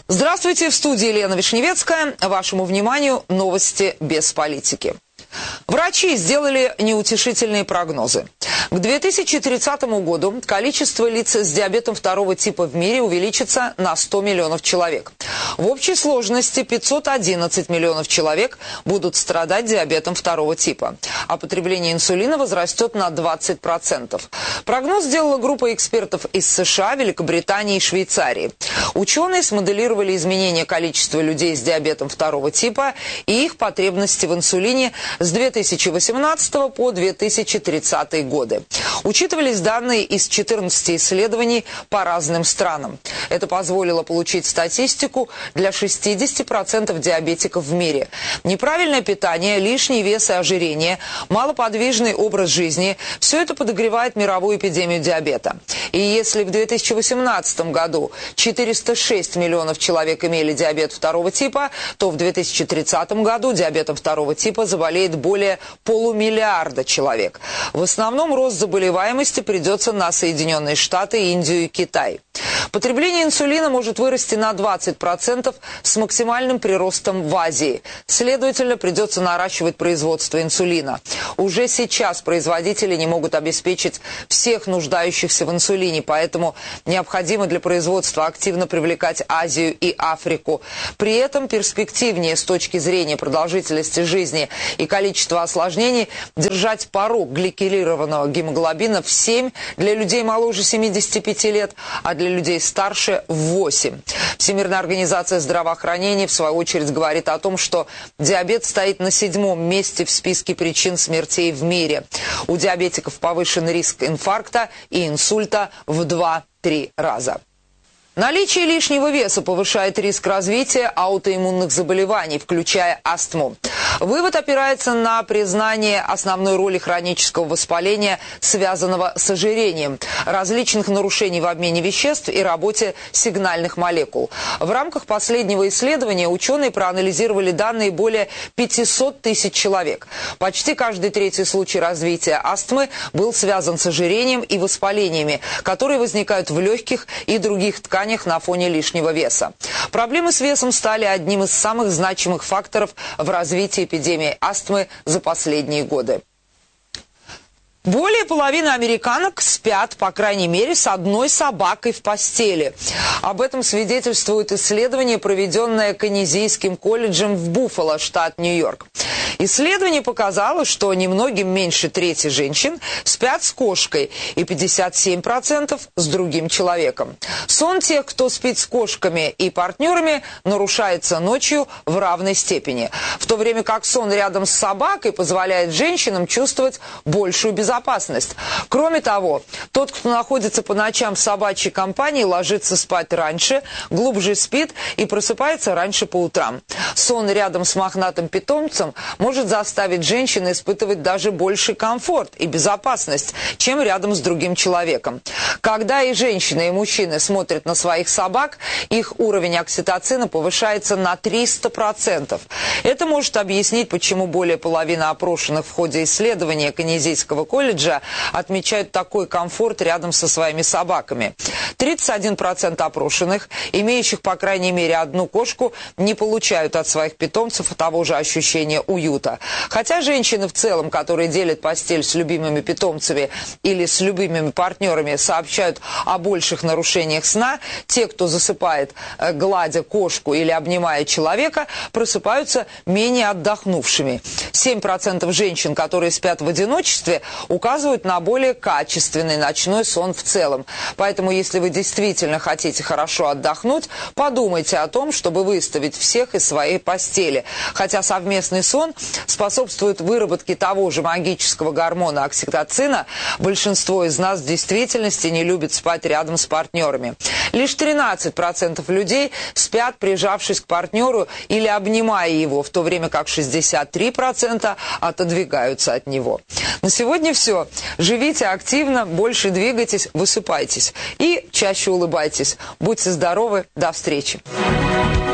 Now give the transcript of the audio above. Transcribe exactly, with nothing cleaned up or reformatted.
Здравствуйте, в студии Елена Вишневецкая. Вашему вниманию новости без политики. Врачи сделали неутешительные прогнозы. К две тысячи тридцатому году количество лиц с диабетом второго типа в мире увеличится на сто миллионов человек. В общей сложности пятьсот одиннадцать миллионов человек будут страдать диабетом второго типа, а потребление инсулина возрастет на двадцать процентов. Прогноз сделала группа экспертов из США, Великобритании и Швейцарии. Ученые смоделировали изменение количества людей с диабетом второго типа и их потребности в инсулине с две тысячи восемнадцатого по две тысячи тридцатый годы. Учитывались данные из четырнадцати исследований по разным странам. Это позволило получить статистику для шестидесяти процентов диабетиков в мире. Неправильное питание, лишний вес и ожирение, малоподвижный образ жизни – все это подогревает мировую эпидемию диабета. И если в две тысячи восемнадцатом году четыреста шесть миллионов человек имели диабет второго типа, то в две тысячи тридцатом году диабетом второго типа заболеет более полумиллиарда человек. В основном рост заболеваемости придется на Соединенные Штаты, Индию и Китай. Потребление инсулина может вырасти на двадцать процентов с максимальным приростом в Азии. Следовательно, придется наращивать производство инсулина. Уже сейчас производители не могут обеспечить всех нуждающихся в инсулине, поэтому необходимо для производства активно привлекать Азию и Африку. При этом перспективнее с точки зрения продолжительности жизни и количества осложнений держать порог гликированного гемоглобина в семь для людей моложе семидесяти пяти лет, а для людей старше в восемь. Всемирная организация здравоохранения, в свою очередь, говорит о том, что диабет стоит на седьмом месте в списке причин смертей в мире. У диабетиков повышен риск инфаркта и инсульта в два-три раза. Наличие лишнего веса повышает риск развития аутоиммунных заболеваний, включая астму. Вывод опирается на признание основной роли хронического воспаления, связанного с ожирением, различных нарушений в обмене веществ и работе сигнальных молекул. В рамках последнего исследования ученые проанализировали данные более пятисот тысяч человек. Почти каждый третий случай развития астмы был связан с ожирением и воспалениями, которые возникают в легких и других тканях на фоне лишнего веса. Проблемы с весом стали одним из самых значимых факторов в развитии эпидемии астмы за последние годы. Более половины американок спят, по крайней мере, с одной собакой в постели. Об этом свидетельствует исследование, проведенное Каннезийским колледжем в Буффало, штат Нью-Йорк. Исследование показало, что немногим меньше трети женщин спят с кошкой и пятьдесят семь процентов с другим человеком. Сон тех, кто спит с кошками и партнерами, нарушается ночью в равной степени, в то время как сон рядом с собакой позволяет женщинам чувствовать большую безопасность. Опасность. Кроме того, тот, кто находится по ночам в собачьей компании, ложится спать раньше, глубже спит и просыпается раньше по утрам. Сон рядом с мохнатым питомцем может заставить женщину испытывать даже больший комфорт и безопасность, чем рядом с другим человеком. Когда и женщины, и мужчины смотрят на своих собак, их уровень окситоцина повышается на триста процентов. Это может объяснить, почему более половины опрошенных в ходе исследования Каннезийского колледжа отмечают такой комфорт рядом со своими собаками. тридцать один процент опрошенных, имеющих по крайней мере одну кошку, не получают от своих питомцев того же ощущения уюта. Хотя женщины в целом, которые делят постель с любимыми питомцами или с любимыми партнерами, сообщают о больших нарушениях сна, те, кто засыпает, гладя кошку или обнимая человека, просыпаются менее отдохнувшими. семь процентов женщин, которые спят в одиночестве, указывают на более качественный ночной сон в целом. Поэтому, если вы действительно хотите хорошо отдохнуть, подумайте о том, чтобы выставить всех из своей постели. Хотя совместный сон способствует выработке того же магического гормона окситоцина, большинство из нас в действительности не любит спать рядом с партнерами. Лишь тринадцать процентов людей спят, прижавшись к партнеру или обнимая его, в то время как шестьдесят три процента отодвигаются от него. На сегодня все. Живите активно, больше двигайтесь, высыпайтесь и чаще улыбайтесь. Будьте здоровы, до встречи.